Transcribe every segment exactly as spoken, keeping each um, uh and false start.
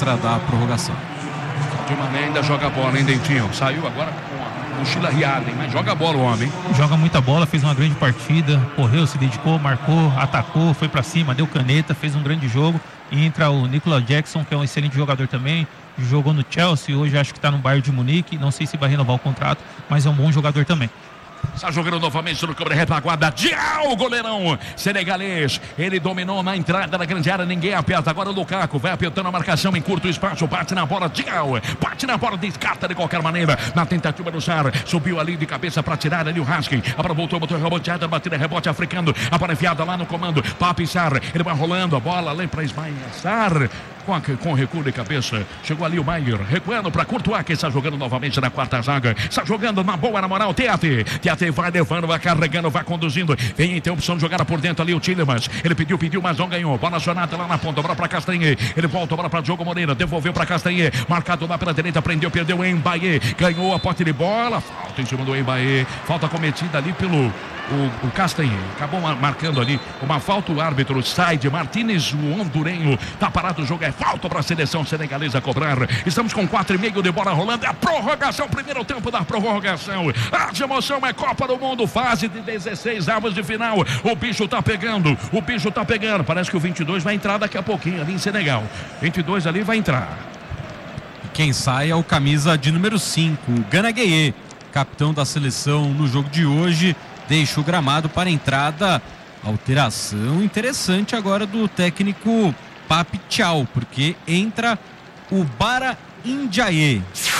véspera da prorrogação. De Mané ainda joga a bola, hein, Dentinho? Saiu agora com a mochila riada, hein? Mas joga a bola o homem. Joga muita bola, fez uma grande partida, correu, se dedicou, marcou, atacou, foi pra cima, deu caneta, fez um grande jogo. E entra o Nicolas Jackson, que é um excelente jogador também, jogou no Chelsea, hoje acho que tá no Bayern de Munique, não sei se vai renovar o contrato, mas é um bom jogador também. Está jogando novamente no câmera retaguarda. Dial, o goleirão senegalês. Ele dominou na entrada da grande área. Ninguém aperta. Agora o Lukaku vai apertando a marcação em curto espaço. Bate na bola. Dial. Bate na bola. Descarta de qualquer maneira. Na tentativa do Sar. Subiu ali de cabeça para tirar ali o Haskell. A bola voltou, botou reboteada. Batida, rebote africano. A bola enfiada lá no comando. Papi Sar. Ele vai rolando a bola ali para Ismael Sar. Com, a, com o recuo de cabeça, chegou ali o Maier, recuando para Courtois, que está jogando novamente na quarta zaga, está jogando na boa, na moral, Teate, Teate vai levando, vai carregando, vai conduzindo, vem então opção de jogar por dentro ali o Tielemans, ele pediu, pediu, mas não ganhou, bola acionada lá na ponta, bola para Castanhe, ele volta, bola para Diogo Moreira, devolveu para Castanhe, marcado lá pela direita, prendeu, perdeu o Mbaye, ganhou a posse de bola, falta em cima do Mbaye, falta cometida ali pelo O, o Castanhe, acabou marcando ali uma falta, o árbitro sai de Martínez, o hondurenho, tá parado o jogo, é falta para a seleção senegalesa cobrar. Estamos com quatro e meio de bola rolando, é a prorrogação, primeiro tempo da prorrogação, a de emoção é Copa do Mundo, fase de dezesseis avos de final, o bicho tá pegando, o bicho tá pegando, parece que o vinte e dois vai entrar daqui a pouquinho ali em Senegal, vinte e dois ali vai entrar. Quem sai é o camisa de número cinco, o Gana Gueye, capitão da seleção no jogo de hoje. Deixa o gramado para a entrada. Alteração interessante agora do técnico Papi Thiaw, porque entra o Bara Ndiaye,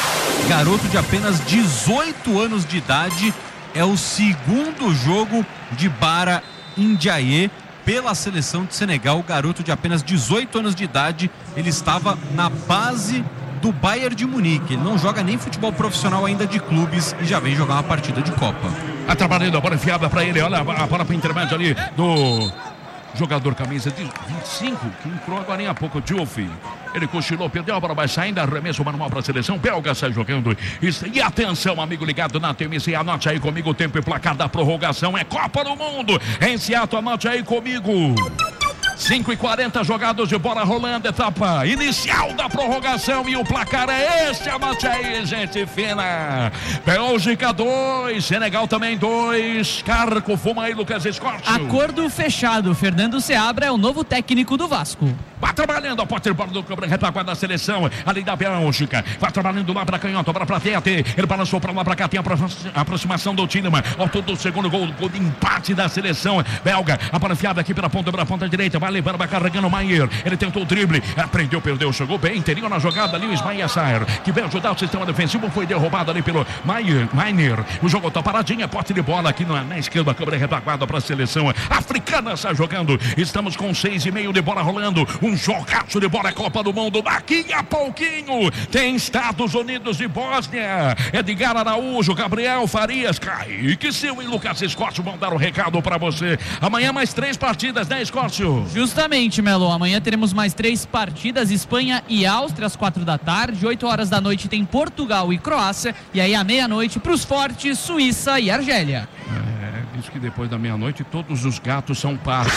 garoto de apenas dezoito anos de idade. É o segundo jogo de Bara Ndiaye pela seleção de Senegal. O garoto de apenas dezoito anos de idade, ele estava na base do Bayern de Munique. Ele não joga nem futebol profissional ainda de clubes e já vem jogar uma partida de Copa. A trabalhando, a bola enfiada para ele, olha a bola para o intermédio ali do jogador camisa de vinte e cinco, que entrou agora há pouco, Diouf. Ele cochilou, perdeu a bola, vai saindo, arremesso manual para a seleção, belga sai jogando. E atenção, amigo ligado na T M C, anote aí comigo o tempo e placar da prorrogação, é Copa do Mundo, em Seattle, anote aí comigo. cinco e quarenta jogados de bola rolando, etapa inicial da prorrogação e o placar é este, anote aí, gente fina. Bélgica dois, Senegal também dois. Carco, fuma aí, Lucas Escorte. Acordo fechado, Fernando Seabra é o novo técnico do Vasco. Vai trabalhando a porta de bola do câmera retaguarda da seleção, ali da Bélgica. Vai trabalhando lá para canhota, bola para Teate. Ele balançou para lá para cá, tem a aproximação do Tielemans. Autor do segundo gol, gol de empate da seleção belga. A bola enfiada aqui pela ponta, pela ponta direita. Vai levando, vai carregando o Maier. Ele tentou o drible, aprendeu, perdeu, chegou bem. Inteirinho na jogada ali o Ismael Sarr, que veio ajudar o sistema defensivo. Foi derrubado ali pelo Maier. Maier. O jogo tá paradinho, porta de bola aqui na, na esquerda. A câmera retaguarda para a seleção africana. Está jogando. Estamos com seis e meio de bola rolando. Um jogaço de bola, Copa do Mundo. Daqui a pouquinho tem Estados Unidos e Bósnia. Edgar Araújo, Gabriel Farias, Kaique Silva e Lucas Escócio vão dar o recado para você. Amanhã mais três partidas, né, Escócio? Justamente, Melo. Amanhã teremos mais três partidas: Espanha e Áustria às quatro da tarde. oito horas da noite tem Portugal e Croácia. E aí à meia-noite para os fortes, Suíça e Argélia. É, diz que depois da meia-noite todos os gatos são pardos.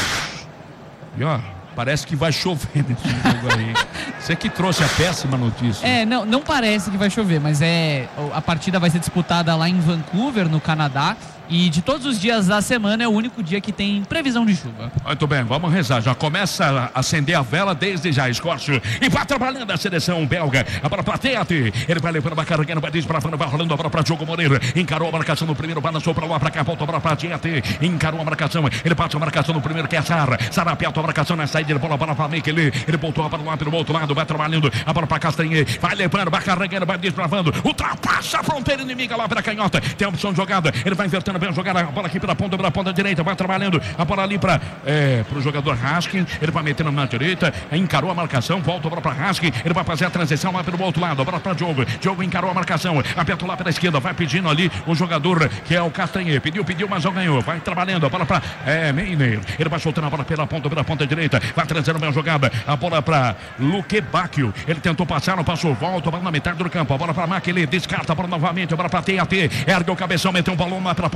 E ó, parece que vai chover nesse jogo aí. Você que trouxe a péssima notícia. É, não, não parece que vai chover, mas é a partida vai ser disputada lá em Vancouver, no Canadá. E de todos os dias da semana é o único dia que tem previsão de chuva. Muito bem, vamos rezar. Já começa a acender a vela desde já, Escócio. E vai trabalhando a seleção belga. A bola para Teate. Ele vai levando, vai carregando, vai desbravando, vai rolando a bola para Diogo Moreira. Encarou a marcação no primeiro, balançou para lá, para cá, voltou a bola para Teate. Encarou a marcação. Ele bate a marcação no primeiro, que é Sarr. Sarr aperta a marcação na saída. Ele bola, bola para Mekele. Ele voltou a bola lá pelo outro lado, vai trabalhando. A bola para Castanhe. Vai levando, vai carregando, vai desbravando. Ultrapassa a fronteira inimiga lá para a canhota. Tem a opção de jogada. Ele vai invertendo bem a jogada. A bola aqui pela ponta, pela ponta direita, vai trabalhando, a bola ali para é, o jogador Haskell, ele vai metendo na direita, encarou a marcação, volta a bola para Haskell, ele vai fazer a transição lá pelo outro lado, a bola para Diogo, Diogo encarou a marcação, aperta lá pela esquerda, vai pedindo ali o jogador que é o Castanhe, pediu, pediu, mas não ganhou, vai trabalhando, a bola para é, Meiner, ele vai soltando a bola pela ponta, pela ponta direita, vai trazendo bem a jogada, a bola para Luque Bacchio, ele tentou passar, não passou, volta a bola na metade do campo, a bola para Mac, ele descarta a bola novamente, a bola para T A T, ergue o cabeção, meteu um balão lá pela ponta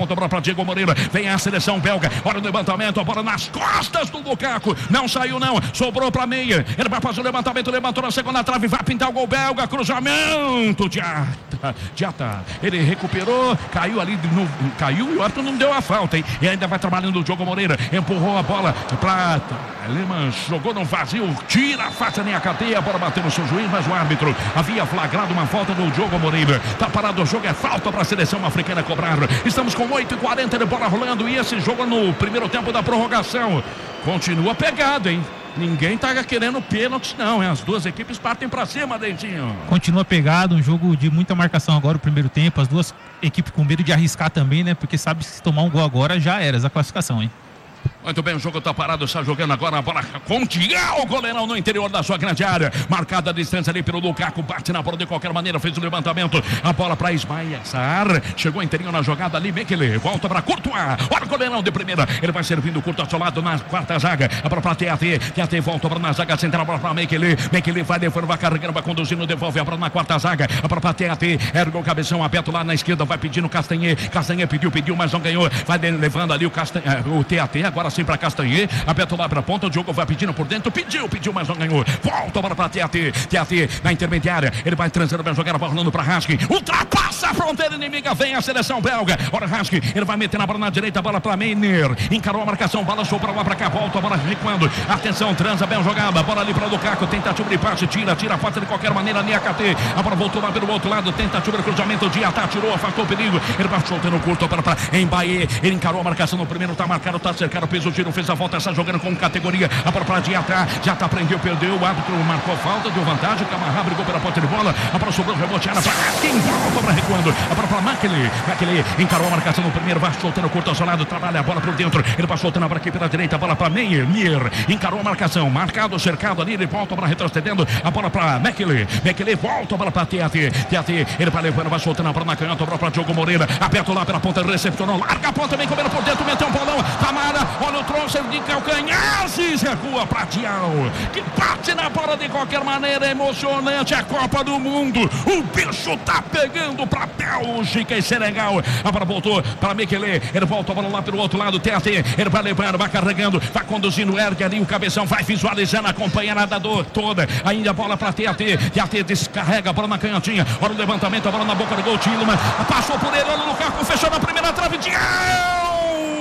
volta para Diego Moreira, vem a seleção belga, olha o levantamento, a bola nas costas do Lukaku, não saiu não, sobrou para meia, ele vai fazer o levantamento, levantou na segunda trave, vai pintar o gol belga, cruzamento, Diata, Diata, ele recuperou, caiu ali, no, caiu e o Arthur não deu a falta, hein? E ainda vai trabalhando o Diogo Moreira, empurrou a bola para Lehmann, jogou no vazio, tira a faixa nem a cadeia, a bola bateu no seu juiz, mas o árbitro havia flagrado uma falta do Diogo Moreira, tá parado o jogo, é falta para a seleção africana cobrar, estamos com oito e quarenta de bola rolando e esse jogo no primeiro tempo da prorrogação, continua pegado, hein? Ninguém tá querendo pênalti não, hein? As duas equipes partem para cima, Dentinho. Continua pegado, um jogo de muita marcação agora o primeiro tempo, as duas equipes com medo de arriscar também, né? Porque sabe que se tomar um gol agora já era essa classificação, hein? Muito bem, o jogo está parado, está jogando agora a bola com o goleirão no interior da sua grande área, marcada a distância ali pelo Lukaku, bate na bola de qualquer maneira, fez o levantamento, a bola para Ismael Sarr, chegou inteirinho na jogada ali, Mekele, volta para Courtois, olha o goleirão de primeira, ele vai servindo curto ao seu lado na quarta zaga, a bola para T A T, T A T volta para na zaga central, a bola para Mekele, Mekele vai levando, vai carregando, vai conduzindo, devolve a bola na quarta zaga, a bola para T A T, ergue o cabeção aberto lá na esquerda, vai pedindo Castanhe, Castanhe pediu, pediu, mas não ganhou, vai levando ali o, Castanhe, o T A T, agora sim para Castanhe, aberto lá para a ponta, o Diogo vai pedindo por dentro, pediu, pediu, mas não ganhou, volta a bola para T A T, T A T na intermediária, ele vai transando, vai jogar a bola rolando para Husky, ultrapassa a fronteira inimiga, vem a seleção belga, ora Husky, ele vai meter na bola na direita, a bola para Meiner, encarou a marcação, balançou para lá para cá, volta a bola recuando, atenção, transa, bem jogada, bola ali para Lukaku, tentativa de passe, tira, tira, passa de qualquer maneira, N K T, a bola voltou lá pelo outro lado, tentativa de cruzamento, Diata tirou, afastou o perigo, ele vai soltando o curto para Mbaye, ele encarou a marcação no primeiro, tá marcado, tá cercado, fez o tiro, fez a volta, está jogando com categoria, a bola para Diata, já tá prendeu, perdeu, o árbitro marcou falta, deu vantagem, Camarra brigou pela ponta de bola, a bola sobrou, reboteada para quem volta para recuando, a bola para Makele, Makele encarou a marcação no primeiro, vai soltando o curto ao seu lado, trabalha a bola por dentro, ele vai soltando a bola aqui pela direita, a bola para Meyer, Meyer, encarou a marcação, marcado, cercado ali, ele volta para retrocedendo, a bola para Makele, Makele volta a bola para T A T, T A T, ele vai levando, vai soltando a bola na canhota, a bola para Diogo Moreira, aperto lá pela ponta, recepcionou, larga a ponta, vem comendo por dentro, meteu um bolão, Camara, olha o trouxe de calcanhar, se recua para Dial, que bate na bola de qualquer maneira, emocionante, a Copa do Mundo, o bicho tá pegando para Bélgica e Senegal, a bola voltou para Mekele, ele volta a bola lá pelo outro lado, T A T, ele vai levando, vai carregando, vai conduzindo, ergue ali o cabeção, vai visualizando, acompanha a nadador toda, ainda a bola para T A T, T A T descarrega a bola na canhotinha, olha o levantamento, a bola na boca do gol, Tillman, passou por ele, olha o Lukaku, fechou na primeira trave, Dial!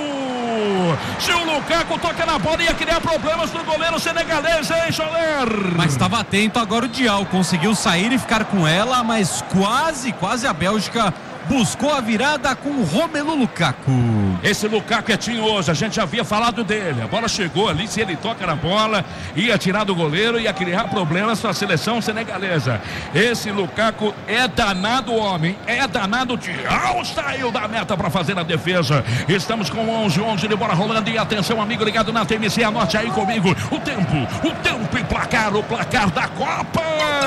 Se o Lukaku toca na bola, ia criar problemas pro goleiro senegalês, hein, Soler? Mas estava atento agora o Dial, conseguiu sair e ficar com ela, mas quase, quase a Bélgica buscou a virada com o Romelu Lukaku. Esse Lukaku é tinhoso, a gente já havia falado dele. A bola chegou ali, se ele toca na bola, ia tirar do goleiro, ia criar problemas para a seleção senegalesa. Esse Lukaku é danado homem, é danado. Dial saiu da meta para fazer a defesa. Estamos com onze, onze de bola rolando e atenção, amigo ligado na T M C, anote aí comigo. O tempo, o tempo e placar, o placar da Copa.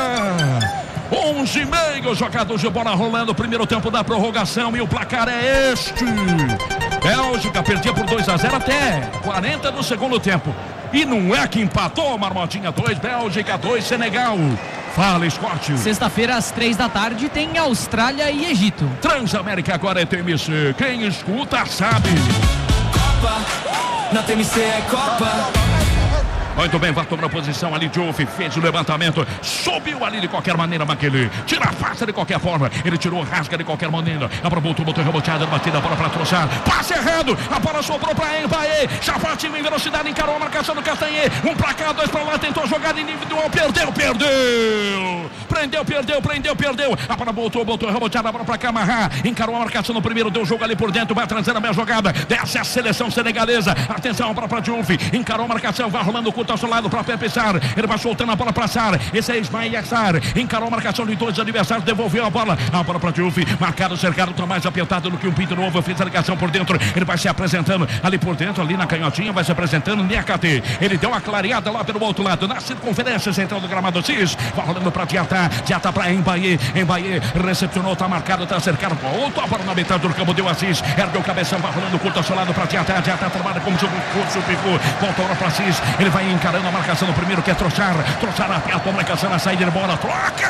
onze e meio, jogadores de bola rolando, primeiro tempo da prorrogação e o placar é este. Bélgica perdia por dois a zero até quarenta do segundo tempo. E não é que empatou, Marmotinha, dois, Bélgica dois, Senegal. Fala, Scott. Sexta-feira, às três da tarde, tem Austrália e Egito. Transamérica agora é T M C. Quem escuta sabe. Copa, na T M C é Copa. Muito bem, vai tomar a posição ali, Diouf, fez o levantamento, subiu ali de qualquer maneira, Makele, tira a face de qualquer forma, ele tirou, rasga de qualquer maneira, a bola voltou, botou reboteada, batida, a bola para Troçar, passe errado, a bola sobrou para Mbaye, já partiu em velocidade, encarou a marcação do Castanhe, um para cá, dois para lá, tentou jogar individual, perdeu, perdeu, prendeu, perdeu, prendeu, perdeu, a bola voltou, botou reboteada, a bola para Camarra, encarou a marcação no primeiro, deu jogo ali por dentro, vai transando a minha jogada, desce a seleção senegalesa, atenção, a bola para Diouf, encarou a marcação, vai rolando o ao seu lado para Pepe Sarr, ele vai soltando a bola para Sarr, esse é Ismael Sarr, encarou a marcação de dois adversários, devolveu a bola, a bola para Diouf, marcado, cercado, está mais apertado do que um pinto novo, fez a ligação por dentro, ele vai se apresentando ali por dentro, ali na canhotinha, vai se apresentando, N K T, ele deu uma clareada lá pelo outro lado, na circunferência central do gramado Cis, vai rolando para Diata, Diata para Mbaye, Mbaye recepcionou, está marcado, está cercado, voltou a bola na metade do campo, deu Assis, ergueu o cabeção, vai rolando curto ao seu lado para Diata, Diata trabalha como jogo curso, picou, voltou para Assis, ele vai encarando a marcação no primeiro, que é Troçar, Troçar aperta a marcação na saída de bola, troca, pá!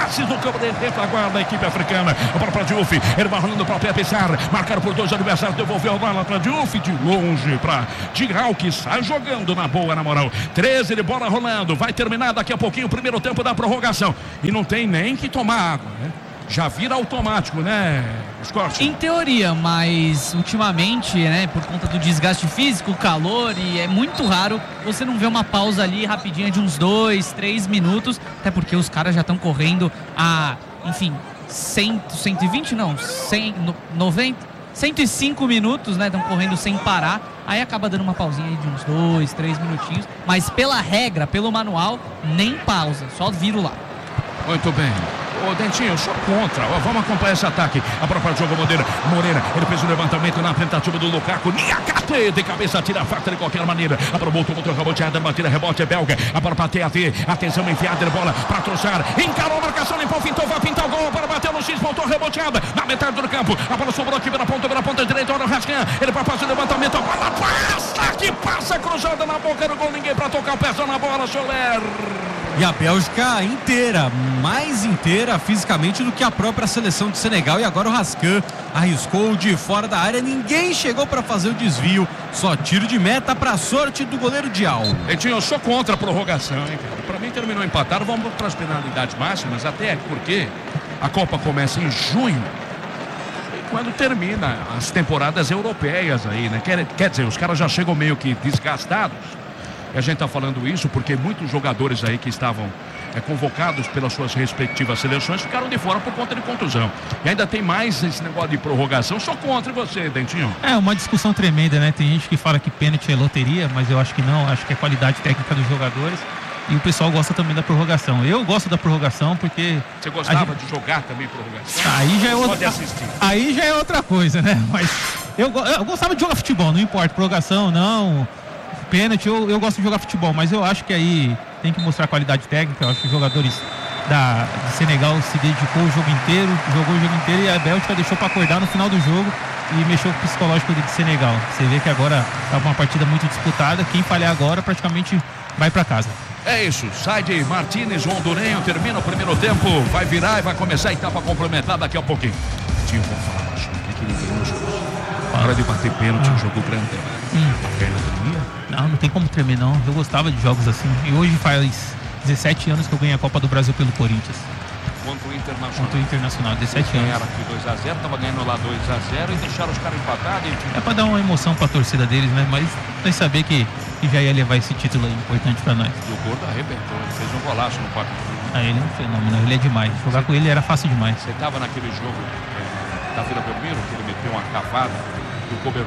passes do campo de retaguarda da equipe africana. A bola para Diouf, ele vai rolando para o Pepe Sar, marcado por dois adversários, devolveu a bola para Diouf, de longe para Digal, que sai jogando na boa, na moral. treze de bola rolando, vai terminar daqui a pouquinho o primeiro tempo da prorrogação. E não tem nem que tomar água, né? Já vira automático, né, Scott? Em teoria, mas ultimamente, né, por conta do desgaste físico, o calor, e é muito raro você não ver uma pausa ali rapidinha de uns dois, três minutos, até porque os caras já estão correndo a, enfim, cem, cento e vinte, não, cem, noventa, cento e cinco minutos, né, estão correndo sem parar, aí acaba dando uma pausinha aí de uns dois, três minutinhos, mas pela regra, pelo manual, nem pausa, só viro lá. Muito bem. Ô, Dentinho, eu sou contra. Ó, vamos acompanhar esse ataque. A própria jogo Moreira. Moreira, ele fez o levantamento na tentativa do Lukaku. Niakate de cabeça, tira a faca de qualquer maneira. Aprobou, tomou o rebote, Adam, tira rebote, é belga. A bola para T A T. Atenção, enfiada de bola para Trossard. Encarou a marcação, limpou, pintou, vai pintar o gol. Para bater no X, voltou reboteada na metade do campo. A bola sobrou aqui pela ponta, pela ponta direita. Olha o Rascan. Ele vai fazer o levantamento. A bola passa, que passa cruzada na boca do gol. Ninguém para tocar o pé só na bola, Soler. E a Bélgica inteira, mais inteira fisicamente do que a própria seleção de Senegal. E agora o Rascan arriscou de fora da área. Ninguém chegou para fazer o desvio. Só tiro de meta para a sorte do goleiro Dial. Dentinho, eu sou contra a prorrogação, hein, cara? Para mim terminou empatado. Vamos para as penalidades máximas, até porque a Copa começa em junho. E quando termina as temporadas europeias aí, né? Quer, quer dizer, os caras já chegam meio que desgastados. E a gente está falando isso porque muitos jogadores aí que estavam é, convocados pelas suas respectivas seleções ficaram de fora por conta de contusão. E ainda tem mais esse negócio de prorrogação. Sou contra você, Dentinho. É uma discussão tremenda, né? Tem gente que fala que pênalti é loteria, mas eu acho que não. Acho que é qualidade técnica dos jogadores. E o pessoal gosta também da prorrogação. Eu gosto da prorrogação porque... Você gostava gente... de jogar também prorrogação? Aí já é outra... Pode assistir. Aí já é outra coisa, né? Mas eu, eu gostava de jogar futebol, não importa. Prorrogação, não... Pênalti, eu, eu gosto de jogar futebol, mas eu acho que aí tem que mostrar qualidade técnica. Eu acho que os jogadores da, de Senegal se dedicou o jogo inteiro, jogou o jogo inteiro, e a Bélgica deixou para acordar no final do jogo e mexeu com o psicológico de Senegal. Você vê que agora tá uma partida muito disputada, quem falhar agora praticamente vai para casa. É isso, sai de Martínez, o hondurenho, termina o primeiro tempo, vai virar e vai começar a etapa complementar daqui a pouquinho. Tinha como falar, acho que ninguém nos jogos. Hora de bater pênalti, um jogo grande. Hum. A perna tremia? Não, não tem como tremer não. Eu gostava de jogos assim. E hoje faz dezessete anos que eu ganhei a Copa do Brasil pelo Corinthians. Contra o Internacional. Contra o Internacional, dezessete anos. Ganharam aqui dois a zero, tava ganhando lá dois a zero e deixaram os caras empatados. E... É pra dar uma emoção pra torcida deles, né? Mas tem que saber que, que já ia levar esse título aí importante pra nós. E o Gordo arrebentou, ele fez um golaço no quarto. Ah, ele é um fenômeno, ele é demais. Jogar com ele era fácil demais. Você tava naquele jogo é, da Vila Belmiro, que ele meteu uma cavada do cobertor.